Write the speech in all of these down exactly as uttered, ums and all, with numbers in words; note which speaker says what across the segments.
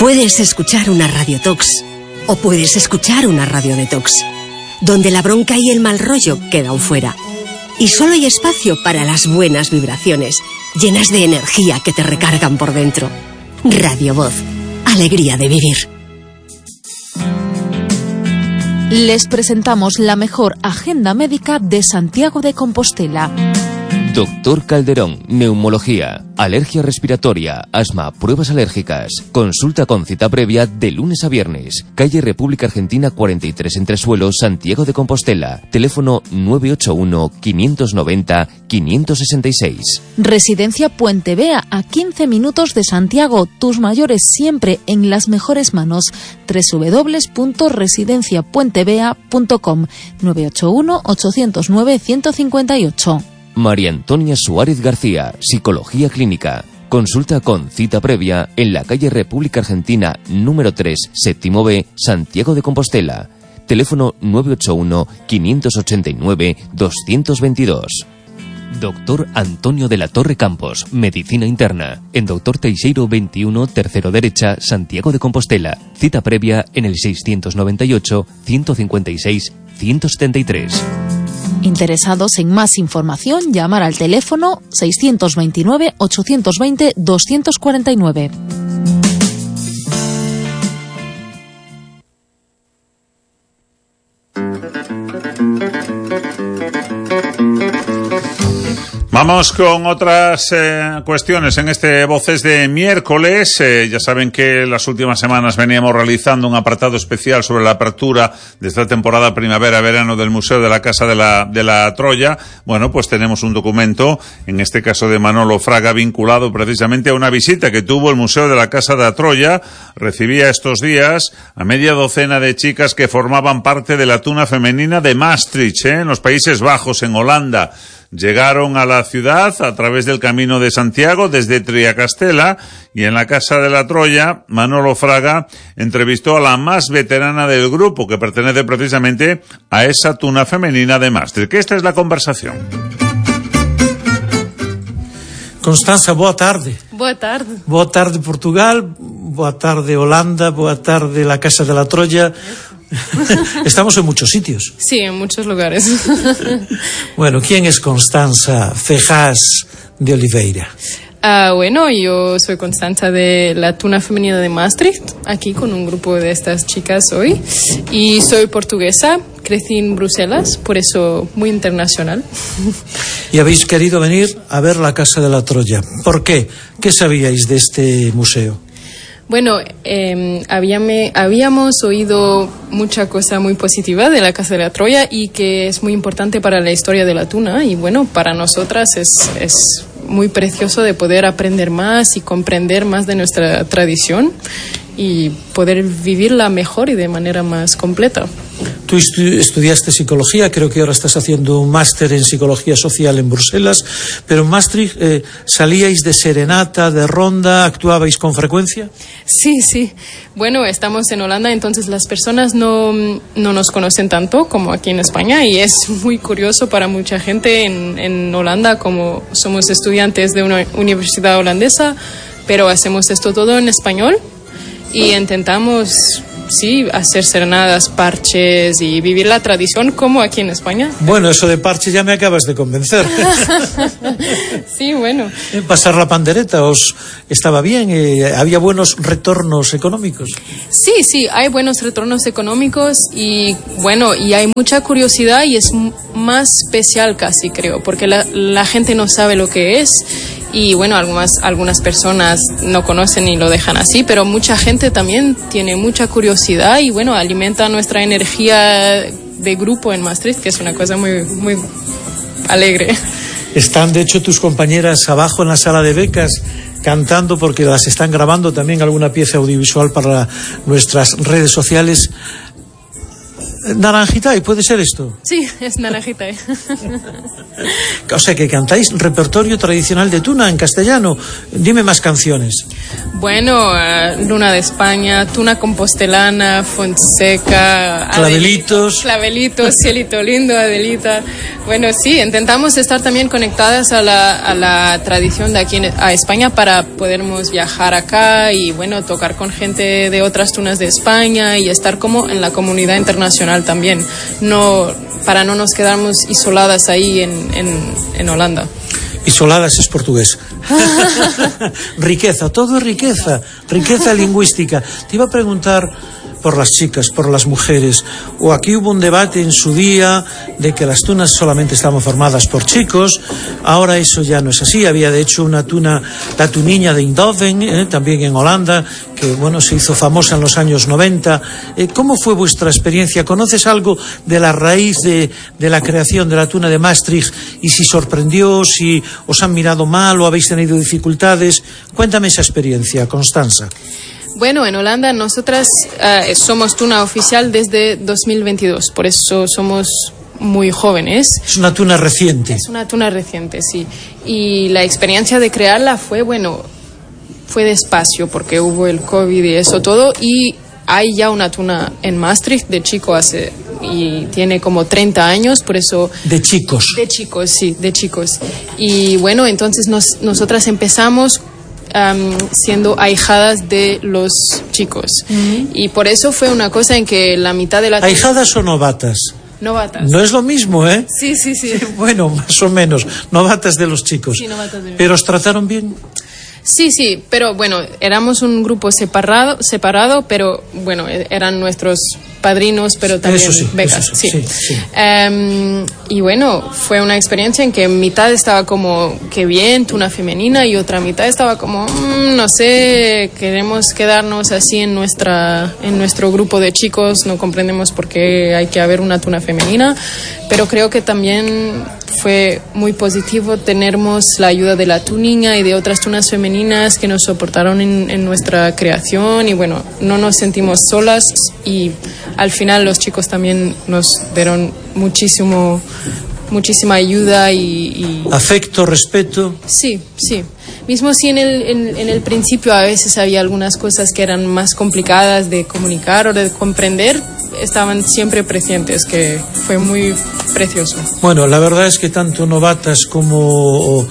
Speaker 1: Puedes escuchar una radiotox o puedes escuchar una radiodetox, donde la bronca y el mal rollo quedan fuera. Y solo hay espacio para las buenas vibraciones, llenas de energía que te recargan por dentro. Radio Voz, alegría de vivir.
Speaker 2: Les presentamos la mejor agenda médica de Santiago de Compostela.
Speaker 3: Doctor Calderón, neumología, alergia respiratoria, asma, pruebas alérgicas. Consulta con cita previa de lunes a viernes. Calle República Argentina cuarenta y tres Entresuelos, Santiago de Compostela. Teléfono nueve ocho uno, quinientos noventa, quinientos sesenta y seis.
Speaker 2: Residencia Puente Vea, a quince minutos de Santiago. Tus mayores siempre en las mejores manos. doble u doble u doble u punto residencia puente vea punto com. nueve ocho uno, ochocientos nueve, ciento cincuenta y ocho.
Speaker 3: María Antonia Suárez García, Psicología Clínica. Consulta con cita previa en la calle República Argentina número tres, séptimo B, Santiago de Compostela. Teléfono nueve ocho uno, quinientos ochenta y nueve, doscientos veintidós. Doctor Antonio de la Torre Campos, Medicina Interna. En Doctor Teixeiro veintiuno, tercero derecha, Santiago de Compostela. Cita previa en el seiscientos noventa y ocho, ciento cincuenta y seis, ciento setenta y tres.
Speaker 2: Interesados en más información, llamar al teléfono seiscientos veintinueve, ochocientos veinte, doscientos cuarenta y nueve.
Speaker 4: Vamos con otras eh, cuestiones en este Voces de miércoles. Eh, ya saben que las últimas semanas veníamos realizando un apartado especial sobre la apertura de esta temporada primavera-verano del Museo de la Casa de la, de la Troya. Bueno, pues tenemos un documento, en este caso de Manolo Fraga, vinculado precisamente a una visita que tuvo el Museo de la Casa de la Troya. Recibía estos días a media docena de chicas que formaban parte de la tuna femenina de Maastricht, eh, en los Países Bajos, en Holanda. Llegaron a la ciudad a través del Camino de Santiago desde Triacastela, y en la Casa de la Troya, Manolo Fraga entrevistó a la más veterana del grupo, que pertenece precisamente a esa tuna femenina de Maastricht. Que esta es la conversación.
Speaker 5: Constanza, boa tarde.
Speaker 6: Boa tarde.
Speaker 5: Boa tarde Portugal, boa tarde Holanda, boa tarde la Casa de la Troya. Estamos en muchos sitios.
Speaker 6: Sí, en muchos lugares.
Speaker 5: Bueno, ¿quién es Constanza Fejás de Oliveira?
Speaker 6: Uh, bueno, yo soy Constanza de la Tuna Femenina de Maastricht, aquí con un grupo de estas chicas hoy. Y soy portuguesa, crecí en Bruselas, por eso muy internacional.
Speaker 5: Y habéis querido venir a ver la Casa de la Troya. ¿Por qué? ¿Qué sabíais de este museo?
Speaker 6: Bueno, eh, habíame, habíamos oído mucha cosa muy positiva de la Casa de la Troya y que es muy importante para la historia de la tuna, y bueno, para nosotras es, es muy precioso de poder aprender más y comprender más de nuestra tradición y poder vivirla mejor y de manera más completa.
Speaker 5: Tú estu- estudiaste psicología, creo que ahora estás haciendo un máster en psicología social en Bruselas, pero en Maastricht eh, ¿salíais de serenata, de ronda, actuabais con frecuencia?
Speaker 6: Sí, sí. Bueno, estamos en Holanda, entonces las personas no, no nos conocen tanto como aquí en España, y es muy curioso para mucha gente en, en Holanda, como somos estudiantes de una universidad holandesa, pero hacemos esto todo en español y intentamos... sí, hacer serenadas, parches y vivir la tradición como aquí en España.
Speaker 5: Bueno, eso de parches ya me acabas de convencer.
Speaker 6: Sí, bueno.
Speaker 5: Pasar la pandereta, ¿os estaba bien? Eh, ¿Había buenos retornos económicos?
Speaker 6: Sí, sí, hay buenos retornos económicos y bueno, y hay mucha curiosidad, y es más especial casi, creo, porque la, la gente no sabe lo que es. Y bueno, algunas, algunas personas no conocen y lo dejan así, pero mucha gente también tiene mucha curiosidad y bueno, alimenta nuestra energía de grupo en Maastricht, que es una cosa muy, muy alegre.
Speaker 5: Están de hecho tus compañeras abajo en la sala de becas cantando, porque las están grabando también alguna pieza audiovisual para nuestras redes sociales. Naranjitay, ¿puede ser esto?
Speaker 6: Sí, es Naranjitay.
Speaker 5: O sea, que cantáis repertorio tradicional de Tuna en castellano. Dime más canciones.
Speaker 6: Bueno, uh, Luna de España, Tuna Compostelana, Fonseca,
Speaker 5: Clavelitos.
Speaker 6: Adelita, Clavelitos, Cielito Lindo, Adelita. Bueno, sí, intentamos estar también conectadas a la, a la tradición de aquí en, a España para podermos viajar acá y, bueno, tocar con gente de otras tunas de España y estar como en la comunidad internacional también, no, para no nos quedarnos isoladas ahí en, en, en Holanda.
Speaker 5: Isoladas es portugués. Riqueza, todo es riqueza, riqueza lingüística. Te iba a preguntar por las chicas, por las mujeres, o aquí hubo un debate en su día de que las tunas solamente estaban formadas por chicos. Ahora eso ya no es así. Había de hecho una tuna, la tuniña de Eindhoven, eh, también en Holanda, que bueno, se hizo famosa en los años noventa. Eh, ¿Cómo fue vuestra experiencia? ¿Conoces algo de la raíz de, de la creación de la tuna de Maastricht? Y si sorprendió, si os han mirado mal o habéis tenido dificultades. Cuéntame esa experiencia, Constanza.
Speaker 6: Bueno, en Holanda nosotras uh, somos tuna oficial desde dos mil veintidós, por eso somos muy jóvenes.
Speaker 5: Es una tuna reciente.
Speaker 6: Es una tuna reciente, sí. Y la experiencia de crearla fue, bueno, fue despacio porque hubo el COVID y eso todo, y hay ya una tuna en Maastricht de chico hace, y tiene como treinta años, por eso...
Speaker 5: De chicos.
Speaker 6: De chicos, sí, de chicos. Y bueno, entonces nos, nosotras empezamos Um, siendo ahijadas de los chicos. Uh-huh. Y por eso fue una cosa en que la mitad de la...
Speaker 5: ¿Ahijadas o novatas?
Speaker 6: Novatas.
Speaker 5: No es lo mismo, ¿eh?
Speaker 6: Sí, sí, sí.
Speaker 5: Bueno, más o menos. Novatas de los chicos.
Speaker 6: Sí, novatas de los...
Speaker 5: ¿Pero os trataron bien?
Speaker 6: Sí, sí, pero bueno, éramos un grupo separado, separado, pero bueno, eran nuestros padrinos, pero también
Speaker 5: eso sí,
Speaker 6: becas.
Speaker 5: Eso sí,
Speaker 6: sí.
Speaker 5: sí, sí.
Speaker 6: Um, y bueno, fue una experiencia en que mitad estaba como, qué bien, tuna femenina, y otra mitad estaba como, mmm, no sé, queremos quedarnos así en nuestra, en nuestro grupo de chicos, no comprendemos por qué hay que haber una tuna femenina, pero creo que también fue muy positivo tenermos la ayuda de la tuniña y de otras tunas femeninas que nos soportaron en, en nuestra creación, y bueno, no nos sentimos solas, y al final los chicos también nos dieron muchísimo, muchísima ayuda y, y...
Speaker 5: afecto, respeto.
Speaker 6: Sí, sí. Mismo si en el, en, en el principio a veces había algunas cosas que eran más complicadas de comunicar o de comprender, estaban siempre presentes, que fue muy precioso.
Speaker 5: Bueno, la verdad es que tanto novatas como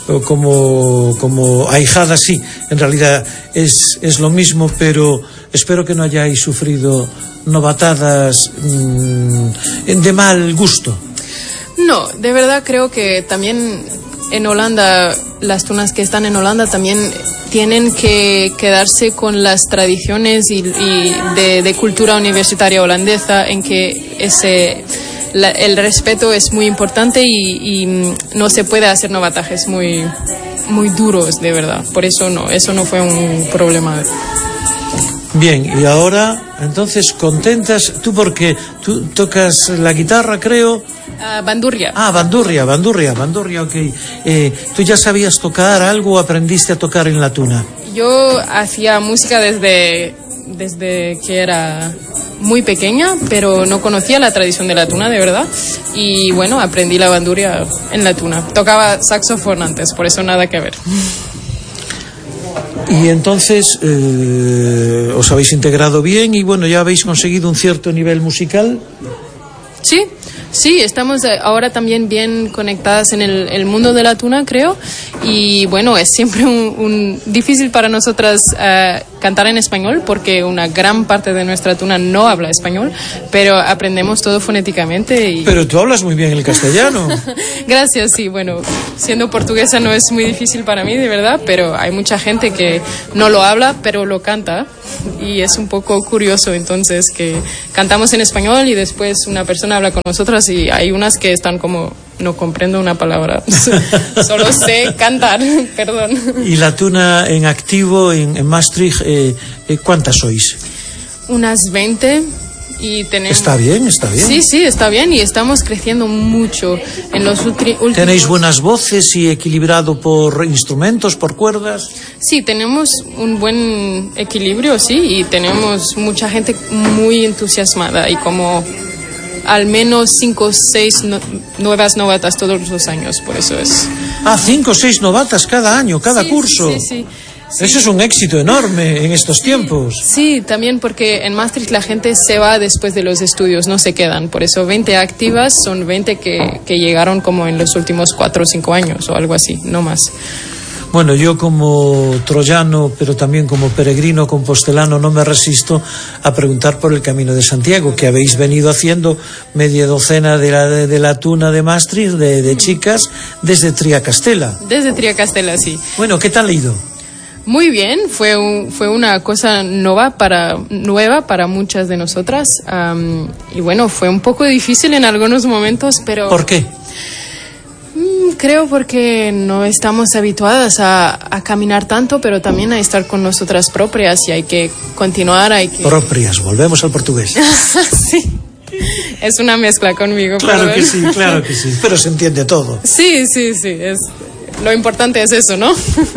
Speaker 5: como como ahijadas, sí, en realidad es, es lo mismo, pero espero que no hayáis sufrido novatadas mmm, de mal gusto.
Speaker 6: No, de verdad creo que también en Holanda, las tunas que están en Holanda también tienen que quedarse con las tradiciones y, y de, de cultura universitaria holandesa, en que ese, la, el respeto es muy importante y, y no se puede hacer novatajes muy, muy duros, de verdad. Por eso no, eso no fue un problema.
Speaker 5: Bien, y ahora, entonces, contentas, tú porque tú tocas la guitarra, creo.
Speaker 6: Uh, bandurria.
Speaker 5: Ah, bandurria, bandurria, bandurria, ok. Eh, ¿Tú ya sabías tocar algo o aprendiste a tocar en la tuna?
Speaker 6: Yo hacía música desde, desde que era muy pequeña, pero no conocía la tradición de la tuna, de verdad. Y bueno, aprendí la bandurria en la tuna. Tocaba saxofón antes, por eso nada que ver.
Speaker 5: Y entonces eh, os habéis integrado bien y bueno, ya habéis conseguido un cierto nivel musical.
Speaker 6: Sí, sí, estamos ahora también bien conectadas en el, el mundo de la tuna, creo. Y bueno, es siempre un, un difícil para nosotras uh, cantar en español, porque una gran parte de nuestra tuna no habla español, pero aprendemos todo fonéticamente. Y...
Speaker 5: Pero tú hablas muy bien el castellano.
Speaker 6: Gracias, sí, bueno, siendo portuguesa no es muy difícil para mí, de verdad, pero hay mucha gente que no lo habla, pero lo canta, y es un poco curioso, entonces, que cantamos en español y después una persona habla con nosotras y hay unas que están como, no comprendo una palabra, solo sé cantar, perdón.
Speaker 5: ¿Y la tuna en activo en, en Maastricht, eh, eh, cuántas sois?
Speaker 6: Unas veinte. Y tenemos...
Speaker 5: Está bien, está bien.
Speaker 6: Sí, sí, está bien, y estamos creciendo mucho en los ulti- últimos...
Speaker 5: ¿Tenéis buenas voces y equilibrado por instrumentos, por cuerdas?
Speaker 6: Sí, tenemos un buen equilibrio, sí, y tenemos mucha gente muy entusiasmada y como al menos cinco o seis no, nuevas novatas todos los años, por eso es.
Speaker 5: Ah, cinco o seis novatas cada año, cada
Speaker 6: sí,
Speaker 5: curso.
Speaker 6: Sí, sí, sí.
Speaker 5: Eso es un éxito enorme en estos
Speaker 6: sí,
Speaker 5: tiempos.
Speaker 6: Sí, también porque en Maastricht la gente se va después de los estudios, no se quedan. Por eso veinte activas son veinte que, que llegaron como en los últimos cuatro o cinco años o algo así, no más.
Speaker 5: Bueno, yo como troyano, pero también como peregrino compostelano, no me resisto a preguntar por el Camino de Santiago, que habéis venido haciendo media docena de la, de, de la tuna de Maastricht, de, de chicas, desde Triacastela.
Speaker 6: Desde Triacastela, sí.
Speaker 5: Bueno, ¿qué tal ha ido?
Speaker 6: Muy bien, fue, un, fue una cosa nueva para, nueva para muchas de nosotras. Um, y bueno, fue un poco difícil en algunos momentos, pero...
Speaker 5: ¿Por qué?
Speaker 6: Creo porque no estamos habituadas a, a caminar tanto, pero también a estar con nosotras propias y hay que continuar, hay que...
Speaker 5: Propias, volvemos al portugués.
Speaker 6: Sí, es una mezcla conmigo.
Speaker 5: Claro pero... que sí, claro que sí, pero se entiende todo.
Speaker 6: Sí, sí, sí, es... lo importante es eso, ¿no?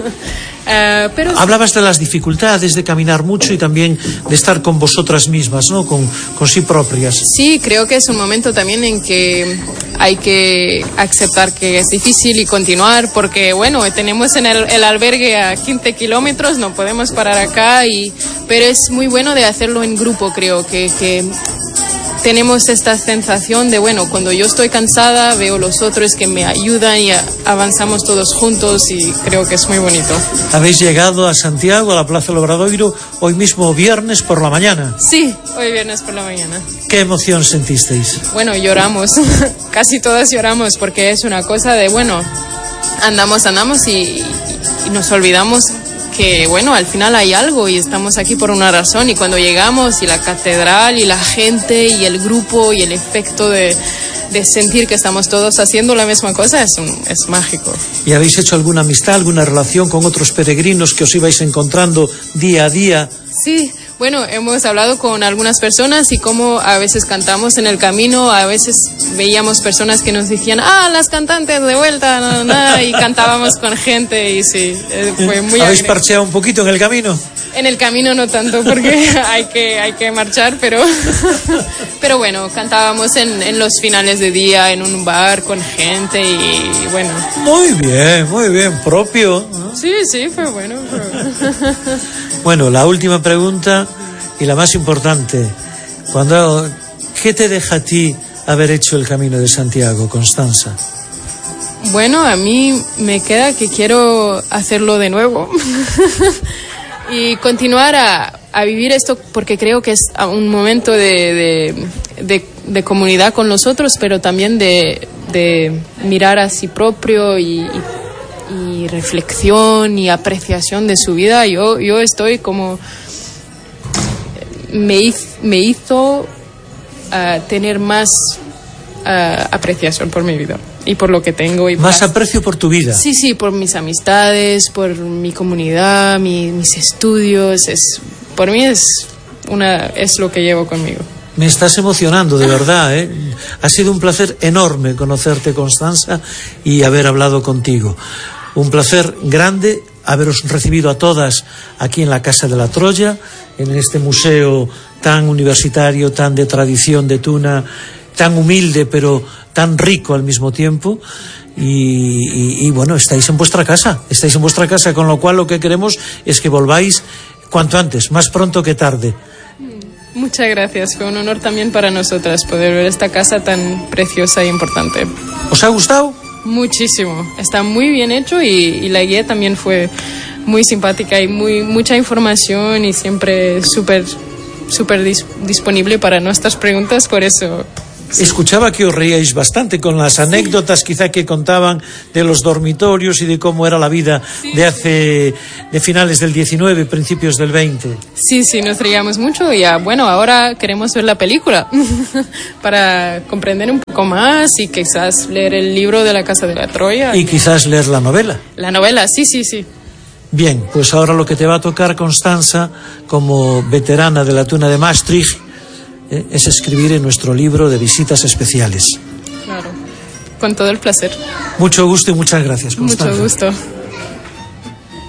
Speaker 6: Uh, pero...
Speaker 5: Hablabas de las dificultades de caminar mucho y también de estar con vosotras mismas, ¿no? Con, con sí propias.
Speaker 6: Sí, creo que es un momento también en que hay que aceptar que es difícil y continuar porque, bueno, tenemos en el, el albergue a quince kilómetros, no podemos parar acá, y, pero es muy bueno de hacerlo en grupo, creo que... que tenemos esta sensación de, bueno, cuando yo estoy cansada, veo los otros que me ayudan y avanzamos todos juntos y creo que es muy bonito.
Speaker 5: Habéis llegado a Santiago, a la Plaza del Obradoiro, hoy mismo viernes por la mañana.
Speaker 6: Sí, hoy viernes por la mañana.
Speaker 5: ¿Qué emoción sentisteis?
Speaker 6: Bueno, lloramos, casi todas lloramos porque es una cosa de, bueno, andamos, andamos y, y nos olvidamos que bueno, al final hay algo y estamos aquí por una razón, y cuando llegamos y la catedral y la gente y el grupo y el efecto de, de sentir que estamos todos haciendo la misma cosa es, un, es mágico.
Speaker 5: ¿Y habéis hecho alguna amistad, alguna relación con otros peregrinos que os ibais encontrando día a día?
Speaker 6: Sí, bueno, hemos hablado con algunas personas y como a veces cantamos en el camino, a veces veíamos personas que nos decían, ah, las cantantes de vuelta, na, na, y cantábamos con gente y sí, fue muy...
Speaker 5: ¿Habéis parcheado un poquito en el camino?
Speaker 6: En el camino no tanto porque hay que, hay que marchar, pero, pero bueno, cantábamos en, en los finales de día, en un bar con gente y bueno.
Speaker 5: Muy bien, muy bien, propio, ¿no?
Speaker 6: Sí, sí, fue bueno. Fue bueno.
Speaker 5: Bueno, la última pregunta y la más importante. Cuando, ¿qué te deja a ti haber hecho el Camino de Santiago, Constanza?
Speaker 6: Bueno, a mí me queda que quiero hacerlo de nuevo y continuar a, a vivir esto porque creo que es un momento de, de, de, de comunidad con los otros, pero también de, de mirar a sí propio y, y y reflexión y apreciación de su vida. Yo, yo estoy como... Me, hizo, me hizo uh, tener más uh, apreciación por mi vida y por lo que tengo. Y
Speaker 5: ¿Más para... aprecio por tu vida?
Speaker 6: Sí, sí, por mis amistades, por mi comunidad, mi, mis estudios. Es, por mí es, una, es lo que llevo conmigo.
Speaker 5: Me estás emocionando, de verdad, ¿eh? Ha sido un placer enorme conocerte, Constanza, y haber hablado contigo. Un placer grande haberos recibido a todas aquí en la Casa de la Troya, en este museo tan universitario, tan de tradición de tuna, tan humilde pero tan rico al mismo tiempo. Y, y, y bueno, estáis en vuestra casa, estáis en vuestra casa, con lo cual lo que queremos es que volváis cuanto antes, más pronto que tarde.
Speaker 6: Muchas gracias, fue un honor también para nosotras poder ver esta casa tan preciosa e importante.
Speaker 5: ¿Os ha gustado?
Speaker 6: Muchísimo, está muy bien hecho y, y la guía también fue muy simpática y muy mucha información y siempre súper súper dis, disponible para nuestras preguntas, por eso... Sí.
Speaker 5: Escuchaba que os reíais bastante con las anécdotas quizá que contaban de los dormitorios y de cómo era la vida
Speaker 6: sí.
Speaker 5: de hace de finales del diecinueve, principios del veinte.
Speaker 6: Sí, sí, nos reíamos mucho y ya, bueno, ahora queremos ver la película para comprender un poco más y quizás leer el libro de la Casa de la Troya.
Speaker 5: Y quizás leer la novela.
Speaker 6: La novela, sí, sí, sí.
Speaker 5: Bien, pues ahora lo que te va a tocar, Constanza, como veterana de la tuna de Maastricht, Eh, es escribir en nuestro libro de visitas especiales.
Speaker 6: Claro, con todo el placer.
Speaker 5: Mucho gusto y muchas gracias, Constanza.
Speaker 6: Mucho gusto.